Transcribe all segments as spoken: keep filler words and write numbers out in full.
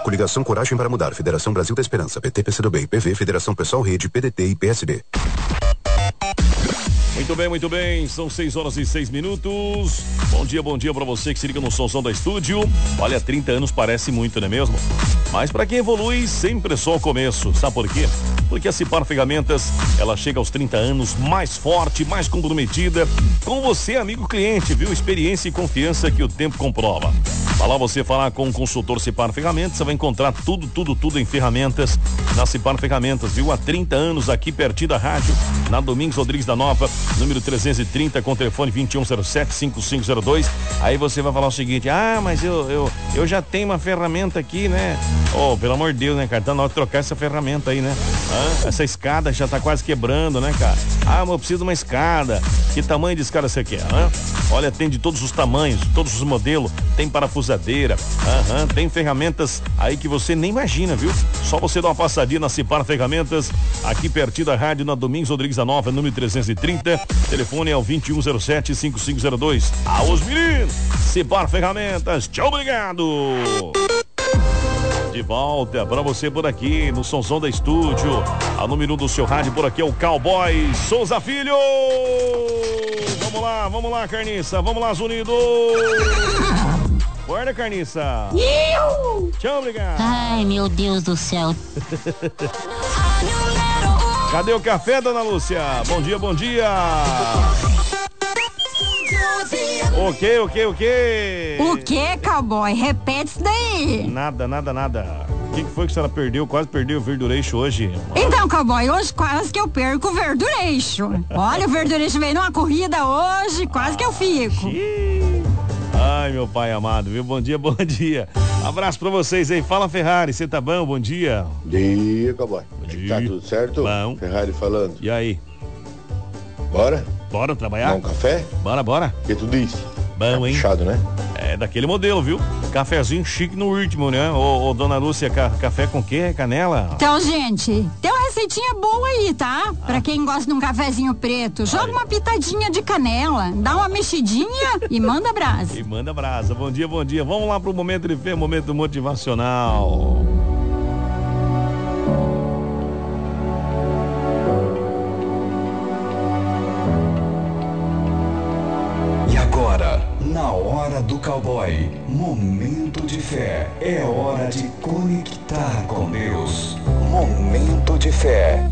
Coligação Coragem para Mudar, Federação Brasil da Esperança, P T, P C do B, P V, Federação Pessoal Rede, P D T e P S B. Muito bem, muito bem, são seis horas e seis minutos. Bom dia, bom dia pra você que se liga no Somzão da Estúdio. Olha, trinta anos parece muito, não é mesmo? Mas pra quem evolui, sempre é só o começo. Sabe por quê? Porque a Cipar Ferramentas, ela chega aos trinta anos mais forte, mais comprometida com você, amigo cliente, viu? Experiência e confiança que o tempo comprova. Vai lá você falar com o consultor Cipar Ferramentas, você vai encontrar tudo, tudo, tudo em ferramentas na Cipar Ferramentas, viu? Há trinta anos aqui pertinho da rádio, na Domingos Rodrigues da Nova, número trezentos e trinta, com telefone vinte e um zero sete, cinquenta e cinco zero dois. Aí você vai falar o seguinte: ah, mas eu, eu, eu já tenho uma ferramenta aqui, né? Oh, pelo amor de Deus, né, cara? Tá na hora de trocar essa ferramenta aí, né? Ah, essa escada já tá quase quebrando, né, cara? Ah, mas eu preciso de uma escada. Que tamanho de escada você quer, né? Olha, tem de todos os tamanhos, todos os modelos, tem parafusadeira, aham, tem ferramentas aí que você nem imagina, viu? Só você dar uma passadinha na Cipar Ferramentas, aqui pertinho da rádio, na Domingos Rodrigues da Nova, número trezentos e trinta, telefone é o vinte e um zero sete, cinquenta e cinco zero dois. Aos meninos, Cipar Ferramentas, tchau, obrigado! De volta pra você por aqui no Somzão da Estúdio. A número um do seu rádio por aqui é o Cowboy Souza Filho. Vamos lá, vamos lá, Carniça. Vamos lá, Zunido. Guarda, Carniça. Tchau, obrigado. Ai, meu Deus do céu. Cadê o café, dona Lúcia? Bom dia, bom dia. O que, o que, o que? O que, cowboy? Repete isso daí. Nada, nada, nada. O que, que foi que a senhora perdeu? Quase perdeu o verdureixo hoje. Então, cowboy, hoje quase que eu perco o verdureixo. Olha, o verdureixo veio numa corrida hoje, quase ah, que eu fico. Ai, meu pai amado, viu? Bom dia, bom dia. Abraço pra vocês aí. Fala, Ferrari, você tá bom? Bom dia. Bom dia, cowboy. Bom dia. Tá tudo certo? Bom. Ferrari falando. E aí? Bora? Bora trabalhar? Dá um café? Bora, bora. O que tu disse? Bom, tá hein? Puxado, né? É daquele modelo, viu? Cafezinho chique no último, né? Ô, ô dona Lúcia, ca café com quê? Canela? Então, gente, tem uma receitinha boa aí, tá? Ah. Pra quem gosta de um cafezinho preto. Joga Ai. uma pitadinha de canela, dá uma mexidinha e manda brasa. E manda brasa. Bom dia, bom dia. Vamos lá pro momento de fé, momento motivacional. Na hora do cowboy, momento de fé, é hora de conectar com Deus. Momento de fé.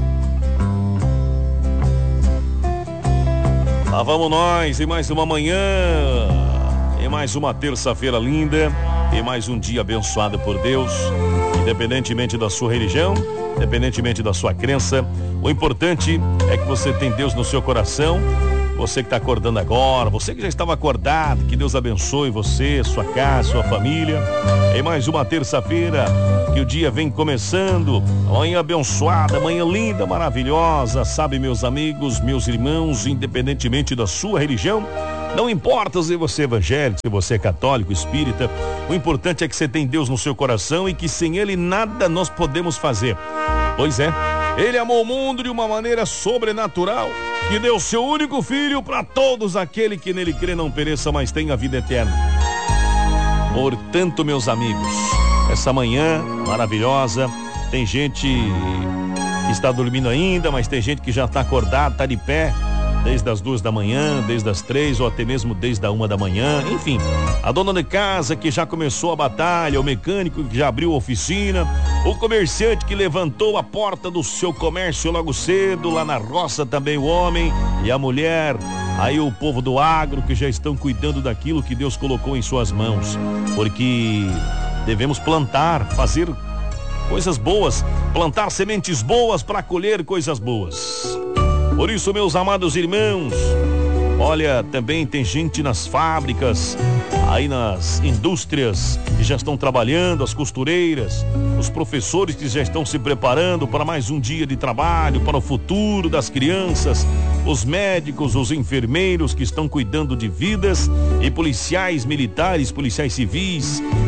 Lá vamos nós em mais uma manhã, em mais uma terça-feira linda, em mais um dia abençoado por Deus. Independentemente da sua religião, independentemente da sua crença, o importante é que você tem Deus no seu coração. Você que está acordando agora, você que já estava acordado, que Deus abençoe você, sua casa, sua família. Em mais uma terça-feira, que o dia vem começando, manhã abençoada, manhã linda, maravilhosa, sabe, meus amigos, meus irmãos, independentemente da sua religião, não importa se você é evangélico, se você é católico, espírita, o importante é que você tem Deus no seu coração e que sem Ele nada nós podemos fazer. Pois é, Ele amou o mundo de uma maneira sobrenatural, que deu seu único filho para todos aquele que nele crê não pereça, mas tenha vida eterna. Portanto, meus amigos, essa manhã maravilhosa, tem gente que está dormindo ainda, mas tem gente que já está acordado, está de pé, desde as duas da manhã, desde as três ou até mesmo desde a uma da manhã, enfim, a dona de casa que já começou a batalha, o mecânico que já abriu a oficina, o comerciante que levantou a porta do seu comércio logo cedo, lá na roça também o homem e a mulher, aí o povo do agro que já estão cuidando daquilo que Deus colocou em suas mãos, porque devemos plantar, fazer coisas boas, plantar sementes boas para colher coisas boas. Por isso, meus amados irmãos, olha, também tem gente nas fábricas, aí nas indústrias que já estão trabalhando, as costureiras, os professores que já estão se preparando para mais um dia de trabalho, para o futuro das crianças, os médicos, os enfermeiros que estão cuidando de vidas e policiais militares, policiais civis,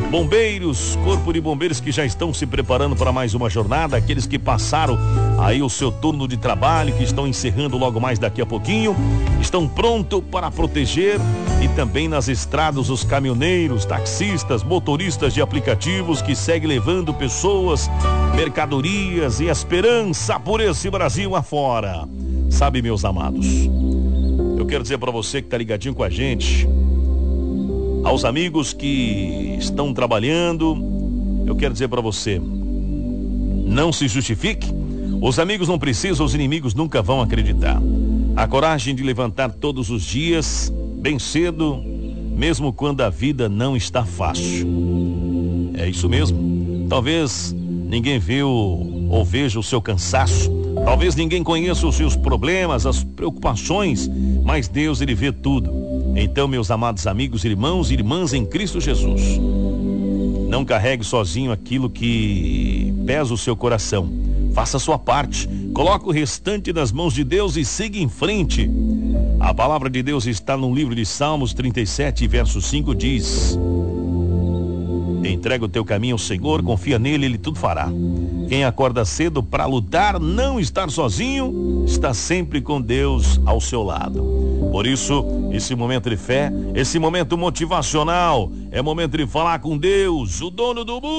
Bombeiros, corpo de bombeiros que já estão se preparando para mais uma jornada, aqueles que passaram aí o seu turno de trabalho, que estão encerrando logo mais daqui a pouquinho, estão prontos para proteger, e também nas estradas os caminhoneiros, taxistas, motoristas de aplicativos que seguem levando pessoas, mercadorias e esperança por esse Brasil afora. Sabe, meus amados, eu quero dizer para você que tá ligadinho com a gente, aos amigos que estão trabalhando, eu quero dizer para você, não se justifique. Os amigos não precisam, os inimigos nunca vão acreditar. A coragem de levantar todos os dias, bem cedo, mesmo quando a vida não está fácil. É isso mesmo. Talvez ninguém viu ou veja o seu cansaço. Talvez ninguém conheça os seus problemas, as preocupações, mas Deus, Ele vê tudo. Então, meus amados amigos, irmãos e irmãs em Cristo Jesus, não carregue sozinho aquilo que pesa o seu coração. Faça a sua parte, coloque o restante nas mãos de Deus e siga em frente. A palavra de Deus está no livro de Salmos trinta e sete, verso cinco, diz: entrega o teu caminho ao Senhor, confia nele, Ele tudo fará. Quem acorda cedo para lutar, não estar sozinho, está sempre com Deus ao seu lado. Por isso, esse momento de fé, esse momento motivacional, é momento de falar com Deus, o dono do mundo.